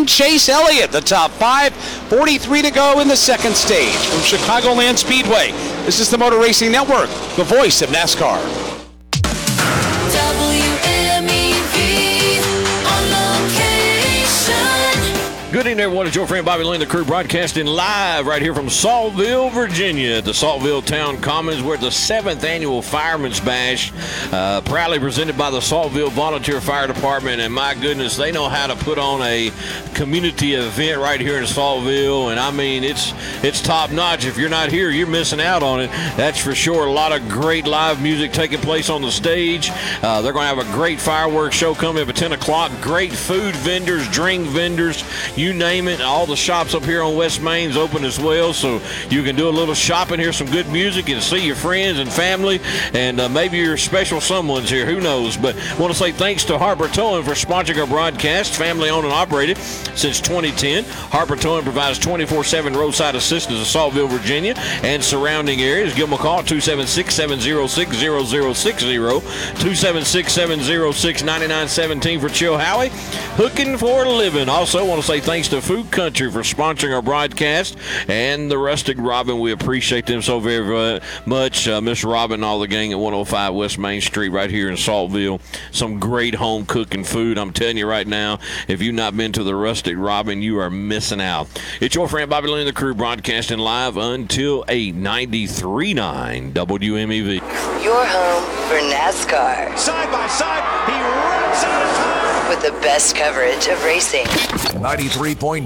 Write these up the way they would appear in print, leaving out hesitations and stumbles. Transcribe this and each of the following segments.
and Chase Elliott, the top 5. 43 to go in the second stage. From Chicagoland Speedway, this is the Motor Racing Network, the voice of NASCAR. Good evening, everyone. It's your friend Bobby Lane, the crew, broadcasting live right here from Saltville, Virginia, at the Saltville Town Commons. We're at the 7th annual Fireman's Bash, proudly presented by the Saltville Volunteer Fire Department. And my goodness, they know how to put on a community event right here in Saltville. And I mean, it's top notch. If you're not here, you're missing out on it. That's for sure. A lot of great live music taking place on the stage. They're going to have a great fireworks show coming up at 10 o'clock. Great food vendors, drink vendors. You name it. All the shops up here on West Main's open as well, so you can do a little shopping, hear some good music, and see your friends and family, and maybe your special someone's here. Who knows? But I want to say thanks to Harper Towing for sponsoring our broadcast. Family owned and operated since 2010. Harper Towing provides 24/7 roadside assistance in Saltville, Virginia, and surrounding areas. Give them a call at 276-706-0060, 276-706-9917 for Chill Howie. Hooking for a living. Also want to say thanks to Food Country for sponsoring our broadcast, and the Rustic Robin. We appreciate them so very much. Miss Robin and all the gang at 105 West Main Street right here in Saltville. Some great home cooking food. I'm telling you right now, if you've not been to the Rustic Robin, you are missing out. It's your friend Bobby Lane, the crew, broadcasting live until 8, 93.9 WMEV. Your home for NASCAR. Side by side, he runs out of time. With the best coverage of racing. 93.9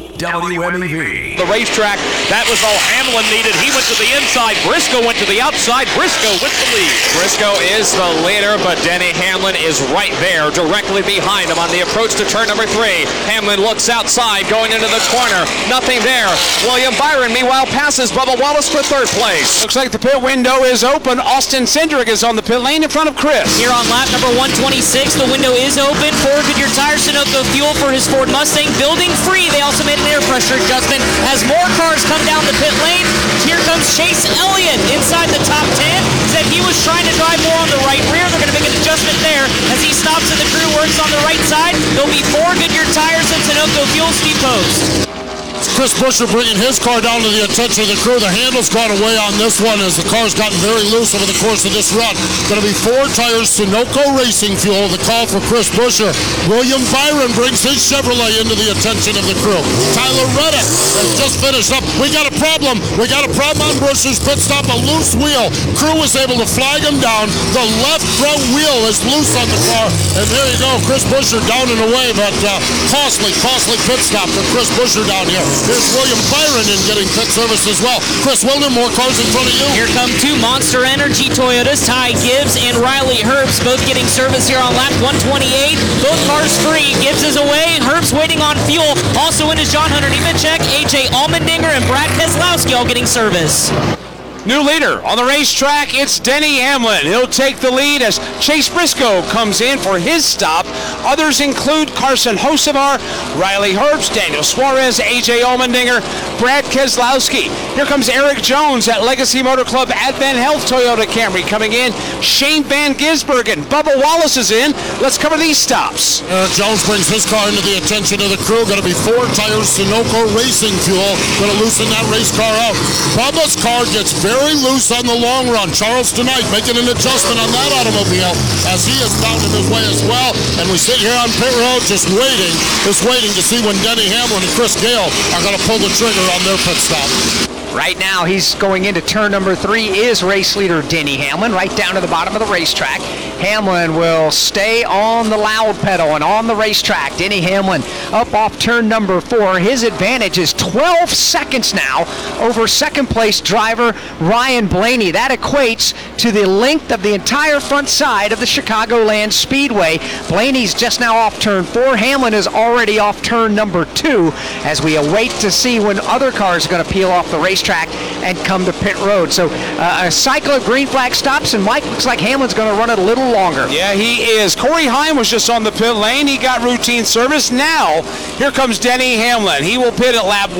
WMEV. The racetrack, that was all Hamlin needed. He went to the inside. Briscoe went to the outside. Briscoe with the lead. Briscoe is the leader, but Denny Hamlin is right there, directly behind him on the approach to turn number 3. Hamlin looks outside, going into the corner. Nothing there. William Byron, meanwhile, passes Bubba Wallace for third place. Looks like the pit window is open. Austin Cindric is on the pit lane in front of Chris. Here on lap number 126, the window is open. Ford Goodyear Tires, Sunoco Fuel for his Ford Mustang. Building free. They also made an air pressure adjustment as more cars come down the pit lane. Here comes Chase Elliott inside the top 10. Said he was trying to drive more on the right rear. They're going to make an adjustment there as he stops and the crew works on the right side. There'll be 4 Goodyear Tires and Sunoco Fuel Steve Post. Chris Buescher bringing his car down to the attention of the crew. The handle's gone away on this one as the car's gotten very loose over the course of this run. Going to be 4 tires, Sunoco Racing Fuel, the call for Chris Buescher. William Byron brings his Chevrolet into the attention of the crew. Tyler Reddick has just finished up. We got a problem. We got a problem on Buescher's pit stop, a loose wheel. Crew was able to flag him down. The left front wheel is loose on the car. And there you go, Chris Buescher down and away, but costly pit stop for Chris Buescher down here. Here's William Byron in getting pit service as well. Chris Wilder, more cars in front of you. Here come 2 Monster Energy Toyotas, Ty Gibbs and Riley Herbst, both getting service here on lap 128. Both cars free. Gibbs is away. Herbst waiting on fuel. Also in is John Hunter Nemechek, AJ Allmendinger, and Brad Keselowski all getting service. New leader on the racetrack, it's Denny Hamlin. He'll take the lead as Chase Briscoe comes in for his stop. Others include Carson Hocevar, Riley Herbst, Daniel Suarez, AJ Allmendinger, Brad Keselowski. Here comes Eric Jones at Legacy Motor Club Advent Health Toyota Camry coming in. Shane Van Gisbergen. Bubba Wallace is in. Let's cover these stops. Eric Jones brings his car into the attention of the crew. Going to be 4 tires, Sunoco Racing Fuel. Going to loosen that race car out. Bubba's car gets very loose on the long run. Charles tonight making an adjustment on that automobile as he is found in his way as well. And we sit here on pit road just waiting to see when Denny Hamlin and Chris Gale are going to pull the trigger on their pit stop. Right now, he's going into turn number 3 is race leader Denny Hamlin, right down to the bottom of the racetrack. Hamlin will stay on the loud pedal and on the racetrack. Denny Hamlin up off turn number 4. His advantage is 12 seconds now over second place driver Ryan Blaney. That equates to the length of the entire front side of the Chicagoland Speedway. Blaney's just now off turn 4. Hamlin is already off turn number 2 as we await to see when other cars are going to peel off the racetrack and come to pit road. So a cycle of green flag stops, and Mike, looks like Hamlin's going to run it a little longer. Yeah, he is. Corey Heim was just on the pit lane. He got routine service. Now, here comes Denny Hamlin. He will pit at lap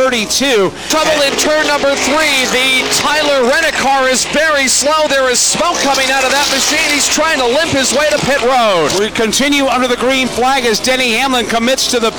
132. Trouble in turn number 3. The Tyler Reddick car is very slow. There is smoke coming out of that machine. He's trying to limp his way to pit road. We continue under the green flag as Denny Hamlin commits to the